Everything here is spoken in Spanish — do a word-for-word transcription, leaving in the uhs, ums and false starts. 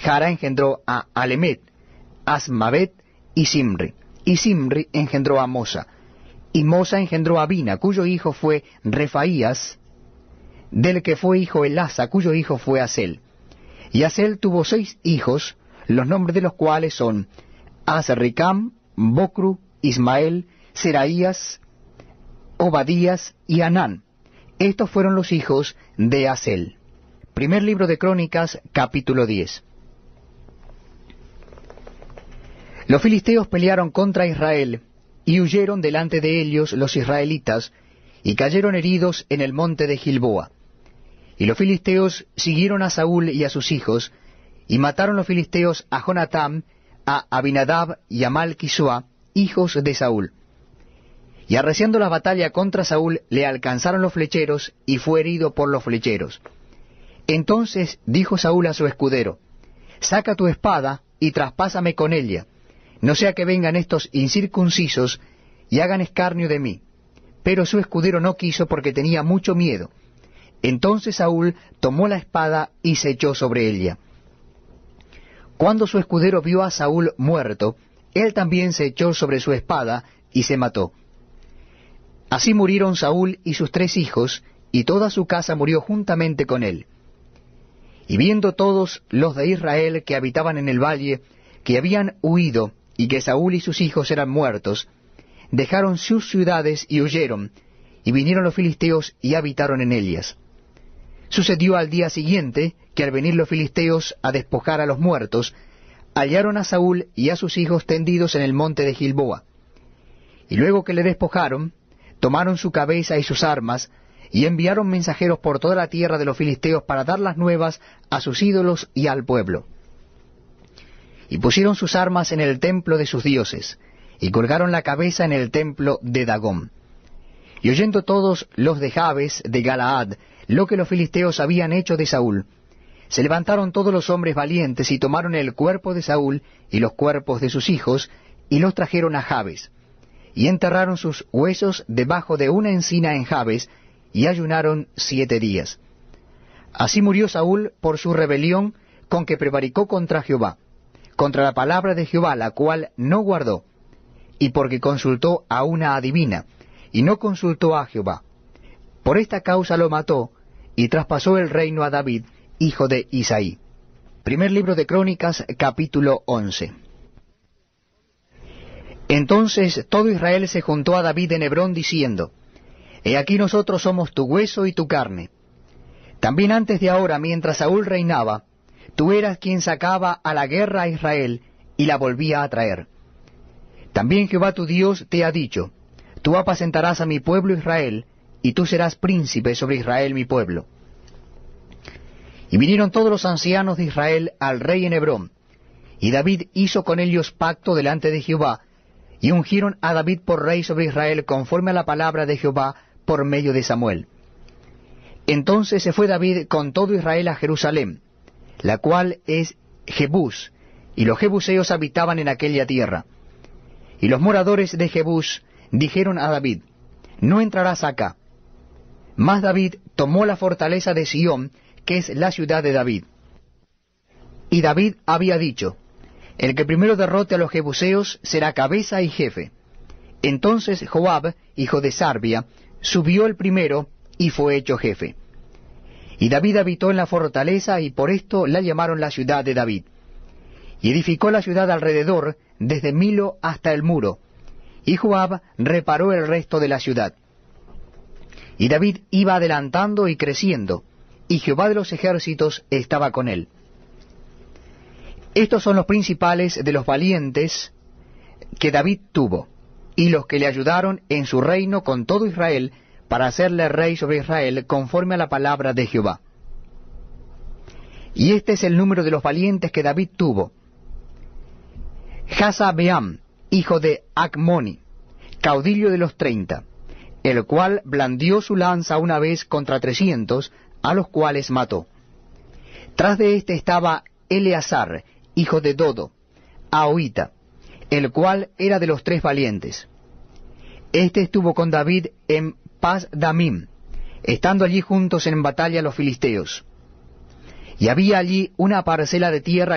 Jara engendró a Alemet, Asmavet y Simri. Y Simri engendró a Mosa. Y Mosa engendró a Bina, cuyo hijo fue Refaías, del que fue hijo Elasa, cuyo hijo fue Asel. Y Asel tuvo seis hijos, los nombres de los cuales son Azricam, Bocru, Ismael, Seraías, Obadías y Anán. Estos fueron los hijos de Asel. Primer libro de Crónicas, capítulo diez. Los filisteos pelearon contra Israel, y huyeron delante de ellos los israelitas, y cayeron heridos en el monte de Gilboa. Y los filisteos siguieron a Saúl y a sus hijos, y mataron los filisteos a Jonatam, a Abinadab y a Malquisua, hijos de Saúl. Y arreciando la batalla contra Saúl, le alcanzaron los flecheros, y fue herido por los flecheros. Entonces dijo Saúl a su escudero, saca tu espada, y traspásame con ella, no sea que vengan estos incircuncisos, y hagan escarnio de mí. Pero su escudero no quiso, porque tenía mucho miedo. Entonces Saúl tomó la espada, y se echó sobre ella. Cuando su escudero vio a Saúl muerto, él también se echó sobre su espada, y se mató. Así murieron Saúl y sus tres hijos, y toda su casa murió juntamente con él. Y viendo todos los de Israel que habitaban en el valle, que habían huido, y que Saúl y sus hijos eran muertos, dejaron sus ciudades y huyeron, y vinieron los filisteos y habitaron en ellas. Sucedió al día siguiente, que al venir los filisteos a despojar a los muertos, hallaron a Saúl y a sus hijos tendidos en el monte de Gilboa. Y luego que le despojaron, tomaron su cabeza y sus armas, y enviaron mensajeros por toda la tierra de los filisteos para dar las nuevas a sus ídolos y al pueblo. Y pusieron sus armas en el templo de sus dioses, y colgaron la cabeza en el templo de Dagón. Y oyendo todos los de Jabes de Galaad lo que los filisteos habían hecho de Saúl, se levantaron todos los hombres valientes y tomaron el cuerpo de Saúl y los cuerpos de sus hijos, y los trajeron a Jabes, y enterraron sus huesos debajo de una encina en Jabes, y ayunaron siete días. Así murió Saúl por su rebelión con que prevaricó contra Jehová, contra la palabra de Jehová, la cual no guardó, y porque consultó a una adivina, y no consultó a Jehová. Por esta causa lo mató, y traspasó el reino a David, hijo de Isaí. Primer libro de Crónicas, capítulo once. Entonces todo Israel se juntó a David en Hebrón, diciendo, He aquí nosotros somos tu hueso y tu carne. También antes de ahora, mientras Saúl reinaba, tú eras quien sacaba a la guerra a Israel, y la volvía a traer. También Jehová tu Dios te ha dicho, Tú apacentarás a mi pueblo Israel, y tú serás príncipe sobre Israel mi pueblo. Y vinieron todos los ancianos de Israel al rey en Hebrón, y David hizo con ellos pacto delante de Jehová, y ungieron a David por rey sobre Israel conforme a la palabra de Jehová por medio de Samuel. Entonces se fue David con todo Israel a Jerusalén, la cual es Jebús, y los jebuseos habitaban en aquella tierra. Y los moradores de Jebús dijeron a David, No entrarás acá. Mas David tomó la fortaleza de Sión, que es la ciudad de David. Y David había dicho, El que primero derrote a los jebuseos será cabeza y jefe. Entonces Joab, hijo de Sarbia, subió el primero y fue hecho jefe. Y David habitó en la fortaleza, y por esto la llamaron la ciudad de David. Y edificó la ciudad alrededor, desde Milo hasta el muro, y Joab reparó el resto de la ciudad. Y David iba adelantando y creciendo, y Jehová de los ejércitos estaba con él. Estos son los principales de los valientes que David tuvo, y los que le ayudaron en su reino con todo Israel, para hacerle rey sobre Israel conforme a la palabra de Jehová. Y este es el número de los valientes que David tuvo: Jasabeam, hijo de Acmoni, caudillo de los treinta, el cual blandió su lanza una vez contra trescientos, a los cuales mató. Tras de éste estaba Eleazar, hijo de Dodo, Ahoita, el cual era de los tres valientes. Este estuvo con David en Pas-damim, estando allí juntos en batalla los filisteos. Y había allí una parcela de tierra